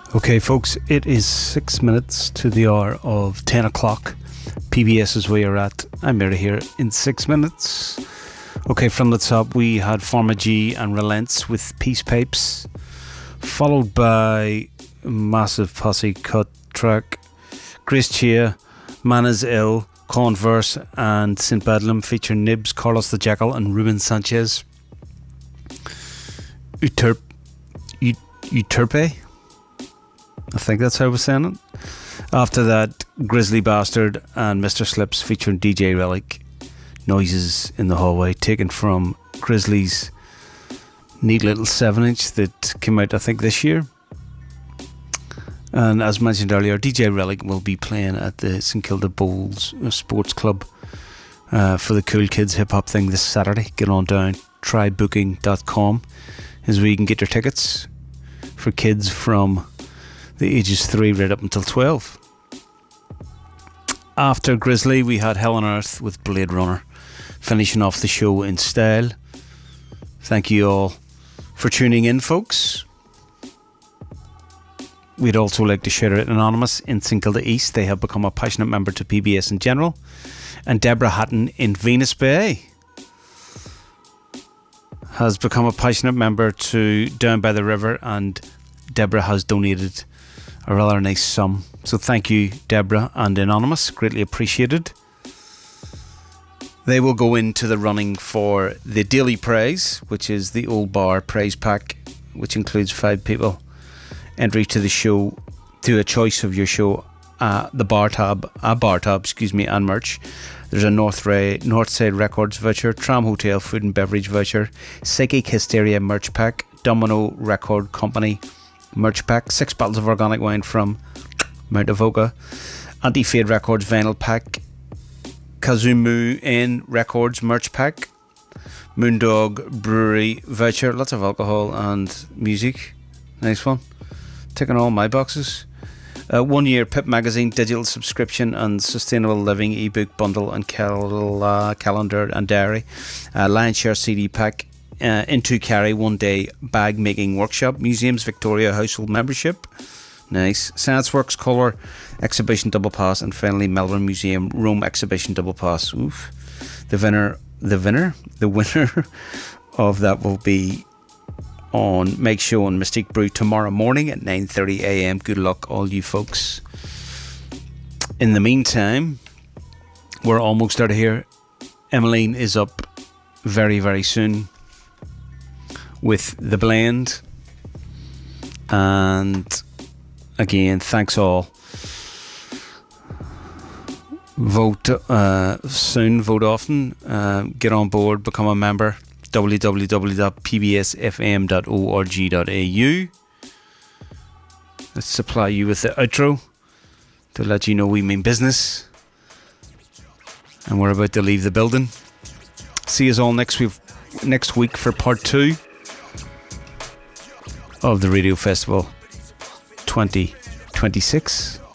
Okay, folks, it is 6 minutes to the hour of 10 o'clock. PBS is where you're at. I'm out of here in 6 minutes. Okay, from the top, we had Forma G and Relents with Peace Pipes, followed by massive posse cut track, Grace Chia, Man Is Ill, Converse, and St. Bedlam featuring Nibs, Carlos the Jackal, and Ruben Sanchez. Uterpe, I think that's how I was saying it. After that, Grizzly Bastard and Mr. Slips featuring DJ Relic, Noises in the Hallway, taken from Grizzly's neat little 7-inch that came out, I think, this year. And as mentioned earlier, DJ Relic will be playing at the St Kilda Bowls Sports Club for the Cool Kids Hip Hop thing this Saturday. Get on down, trybooking.com is where you can get your tickets for kids from the ages 3 right up until 12. After Grizzly, we had Hell on Earth with Blade Runner, finishing off the show in style. Thank you all for tuning in, folks. We'd also like to shout out Anonymous in St Kilda East. They have become a passionate member to PBS in general. And Deborah Hatton in Venus Bay has become a passionate member to Down by the River, and Deborah has donated a rather nice sum. So thank you, Deborah and Anonymous. Greatly appreciated. They will go into the running for the Daily Prize, which is the Old Bar Prize Pack, which includes 5 people. Entry to the show, to a choice of your show, the bar tab, and merch. There's a Northside Records voucher, Tram Hotel food and beverage voucher, Psychic Hysteria merch pack, Domino Record Company merch pack, 6 bottles of organic wine from Mount Avoca, Anti-Fade Records vinyl pack, Kazumu N Records merch pack, Moondog Brewery voucher, lots of alcohol and music. Nice one. Ticking all my boxes. 1 year Pip Magazine digital subscription and sustainable living ebook bundle and calendar and diary. Lion Share CD pack. Into Carry 1 day bag making workshop. Museums Victoria household membership. Nice. Science Works Colour exhibition double pass, and finally Melbourne Museum Rome exhibition double pass. Oof. The winner of that will be on Meg Show and Mystique Brew tomorrow morning at 9:30 a.m. Good luck, all you folks. In the meantime, we're almost out of here. Emmeline is up very, very soon with The Blend. And again, thanks all. Vote soon, vote often. Get on board, become a member. www.pbsfm.org.au. Let's supply you with the outro to let you know we mean business, and we're about to leave the building. See us all next week for part 2 of the Radio Festival 2026.